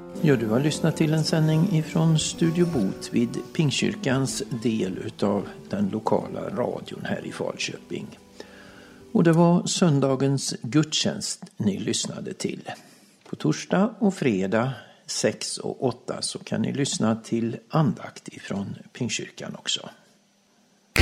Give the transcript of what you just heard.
Ja, du har lyssnat till en sändning ifrån Studio Bot vid Pingstkyrkans del utav den lokala radion här i Falköping. Och det var söndagens gudstjänst ni lyssnade till. På torsdag och fredag 6 och 8 så kan ni lyssna till andakt ifrån Pingstkyrkan också.